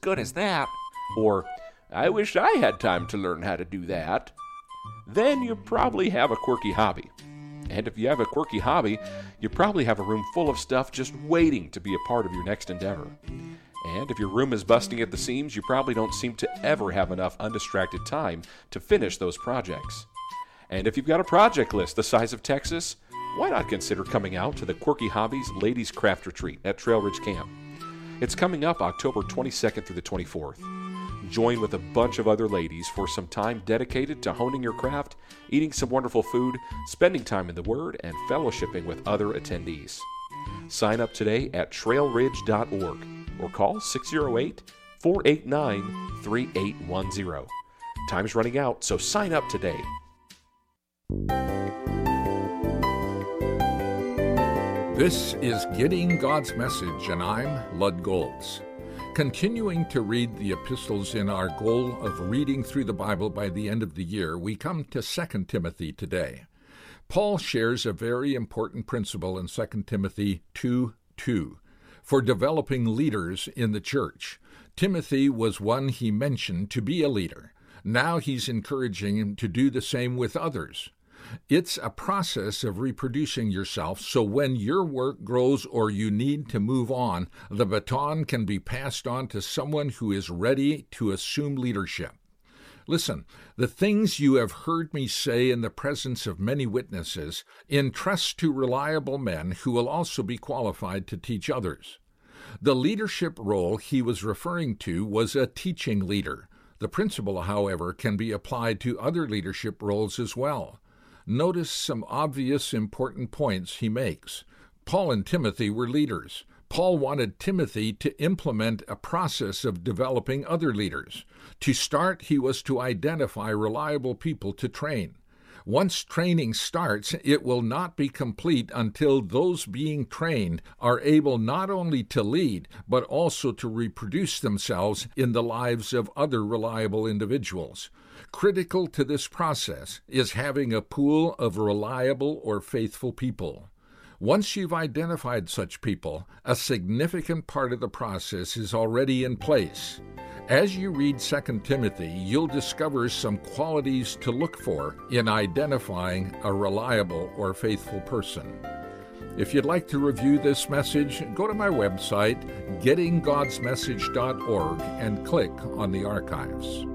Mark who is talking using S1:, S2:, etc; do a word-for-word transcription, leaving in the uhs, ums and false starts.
S1: good is that? Or, I wish I had time to learn how to do that. Then you probably have a quirky hobby. And if you have a quirky hobby, you probably have a room full of stuff just waiting to be a part of your next endeavor. And if your room is busting at the seams, you probably don't seem to ever have enough undistracted time to finish those projects. And if you've got a project list the size of Texas, why not consider coming out to the Quirky Hobbies Ladies Craft Retreat at Trail Ridge Camp? It's coming up October twenty-second through the twenty-fourth. Join with a bunch of other ladies for some time dedicated to honing your craft, eating some wonderful food, spending time in the Word, and fellowshipping with other attendees. Sign up today at trail ridge dot org or call six oh eight, four eight nine, three eight one zero. Time's running out, so sign up today.
S2: This is Getting God's Message, and I'm Lud Golds. Continuing to read the epistles in our goal of reading through the Bible by the end of the year, we come to Second Timothy today. Paul shares a very important principle in Second Timothy two two for developing leaders in the church. Timothy was one he mentioned to be a leader. Now he's encouraging him to do the same with others. It's a process of reproducing yourself, so when your work grows or you need to move on, the baton can be passed on to someone who is ready to assume leadership. Listen, the things you have heard me say in the presence of many witnesses, entrust to reliable men who will also be qualified to teach others. The leadership role he was referring to was a teaching leader. The principle, however, can be applied to other leadership roles as well. Notice some obvious important points he makes. Paul and Timothy were leaders. Paul wanted Timothy to implement a process of developing other leaders. To start, he was to identify reliable people to train. Once training starts, it will not be complete until those being trained are able not only to lead, but also to reproduce themselves in the lives of other reliable individuals. Critical to this process is having a pool of reliable or faithful people. Once you've identified such people, a significant part of the process is already in place. As you read Second Timothy, you'll discover some qualities to look for in identifying a reliable or faithful person. If you'd like to review this message, go to my website, getting gods message dot org, and click on the archives.